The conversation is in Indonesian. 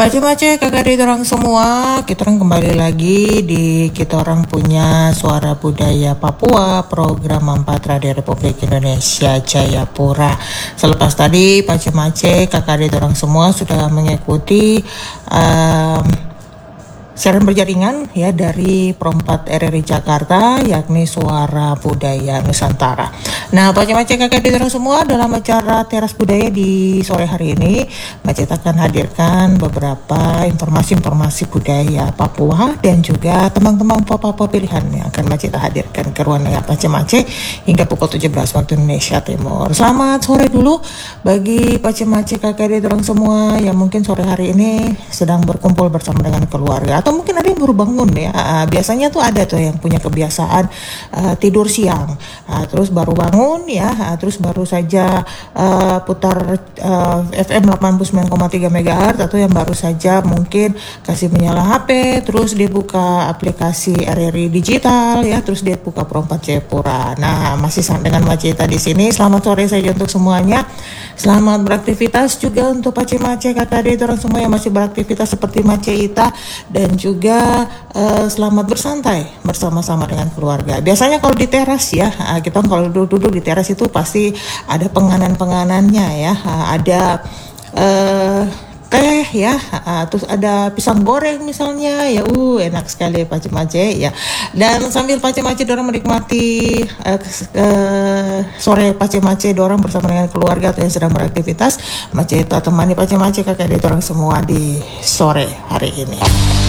Baca-baca kagak di orang semua, kita orang kembali lagi di kita orang punya Suara Budaya Papua, program 4 Radio Republik Indonesia Jayapura. Selepas tadi Baca-baca kakak di orang semua sudah mengikuti siaran berjaringan ya dari Perempat RRI Jakarta, yakni Suara Budaya Nusantara. Nah, baca-baca kakak orang semua, dalam acara Teras Budaya di sore hari ini, Macet akan hadirkan beberapa informasi budaya Papua dan juga teman-teman Papua pilihan yang akan Macet hadirkan ke ruang baca-baca hingga pukul 17 waktu Indonesia Timur. Selamat sore dulu bagi baca-baca kakak orang semua yang mungkin sore hari ini sedang berkumpul bersama dengan keluarga, atau mungkin ada yang baru bangun ya. Biasanya tuh ada tuh yang punya kebiasaan tidur siang, terus baru bangun ya, terus baru saja putar FM 89,3 MHz, atau yang baru saja mungkin kasih menyala HP, terus dia buka aplikasi RRI digital ya, terus dia buka Perempat Jayapura. Nah, masih dengan Maceta di sini. Selamat sore saja untuk semuanya. Selamat beraktivitas juga untuk Pace-Mace kakak adik orang semua yang masih beraktivitas seperti Maceta, dan juga selamat bersantai bersama-sama dengan keluarga. Biasanya kalau di teras ya, kita kalau duduk di teras itu pasti ada penganan-penganannya ya, ada teh ya, terus ada pisang goreng misalnya ya, enak sekali Pace-Mace ya. Dan sambil Pace-Mace dorang menikmati sore Pace-Mace dorang bersama dengan keluarga atau yang sedang beraktivitas, Maceta temani Pace-Mace kakak adik orang semua di sore hari ini.